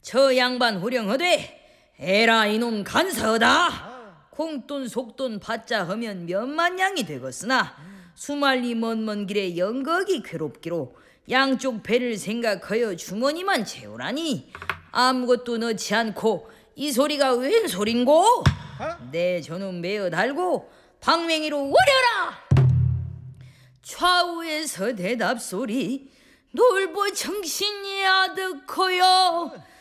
저 양반 후령하되 에라 이놈 간사하다. 공돈 속돈 받자 하면 몇만 양이 되겠으나 수말리 먼 길에 영거기 괴롭기로 양쪽 배를 생각하여 주머니만 채우라니 아무것도 넣지 않고 이 소리가 웬 소린고? 내 저놈 매어 달고 방맹이로 오려라. 좌우에서 대답 소리 놀보 정신이 아득하여